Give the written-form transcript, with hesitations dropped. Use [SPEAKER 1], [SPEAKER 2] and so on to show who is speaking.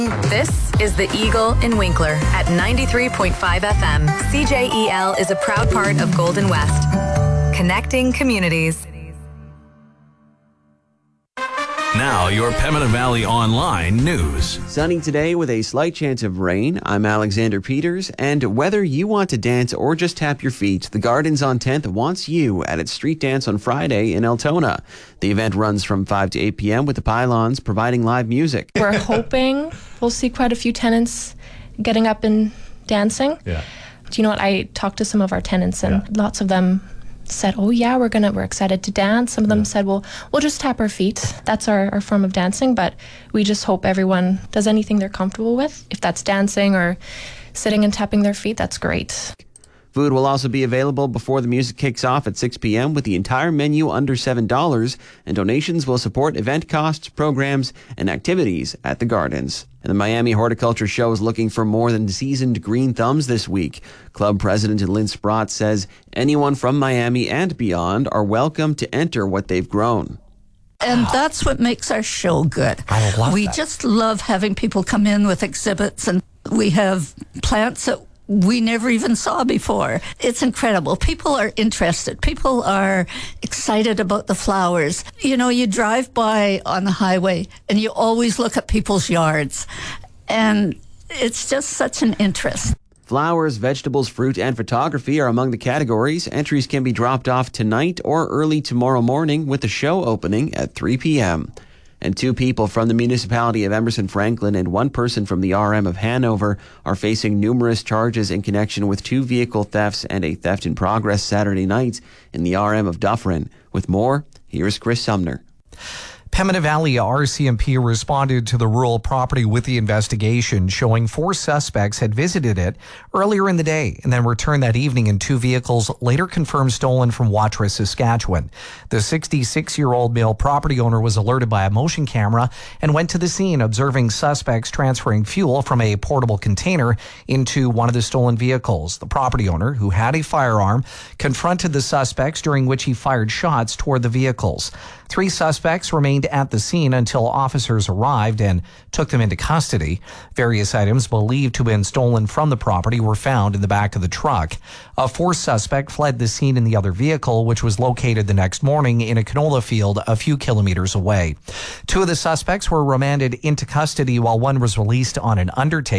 [SPEAKER 1] This is the Eagle in Winkler at 93.5 FM. CJEL is a proud part of Golden West, connecting communities.
[SPEAKER 2] Now, your Pembina Valley Online news.
[SPEAKER 3] Sunny today with a slight chance of rain. I'm Alexander Peters, and whether you want to dance or just tap your feet, the Gardens on 10th wants you at its street dance on Friday in Altona. The event runs from 5 to 8 p.m. with the Pylons providing live music.
[SPEAKER 4] We're hoping we'll see quite a few tenants getting up and dancing.
[SPEAKER 5] Yeah.
[SPEAKER 4] Do you know what? I talked to some of our tenants, and lots of them said, oh yeah, we're excited to dance. Some of them said, well, we'll just tap our feet. That's our form of dancing, but we just hope everyone does anything they're comfortable with. If that's dancing or sitting and tapping their feet, that's great.
[SPEAKER 3] Food will also be available before the music kicks off at 6 p.m. with the entire menu under $7, and donations will support event costs, programs, and activities at the Gardens. And the Miami Horticulture Show is looking for more than seasoned green thumbs this week. Club president Lynn Sprott says anyone from Miami and beyond are welcome to enter what they've grown.
[SPEAKER 6] And that's what makes our show good.
[SPEAKER 5] I love
[SPEAKER 6] We
[SPEAKER 5] that.
[SPEAKER 6] just love having people come in with exhibits, and we have plants that we never even saw before. It's incredible. People are interested. People are excited about the flowers. You know, you drive by on the highway and you always look at people's yards, and it's just such an interest.
[SPEAKER 3] Flowers, vegetables, fruit, and photography are among the categories. Entries can be dropped off tonight or early tomorrow morning, with the show opening at 3 p.m. And 2 people from the municipality of Emerson Franklin and 1 person from the RM of Hanover are facing numerous charges in connection with 2 vehicle thefts and a theft in progress Saturday night in the RM of Dufferin. With more, here's Chris Sumner.
[SPEAKER 7] Pembina Valley RCMP responded to the rural property with the investigation, showing 4 suspects had visited it earlier in the day and then returned that evening in 2 vehicles later confirmed stolen from Watrous, Saskatchewan. The 66-year-old male property owner was alerted by a motion camera and went to the scene, observing suspects transferring fuel from a portable container into one of the stolen vehicles. The property owner, who had a firearm, confronted the suspects, during which he fired shots toward the vehicles. 3 suspects remained at the scene until officers arrived and took them into custody. Various items believed to have been stolen from the property were found in the back of the truck. A 4th suspect fled the scene in the other vehicle, which was located the next morning in a canola field a few kilometers away. 2 of the suspects were remanded into custody, while 1 was released on an undertaking.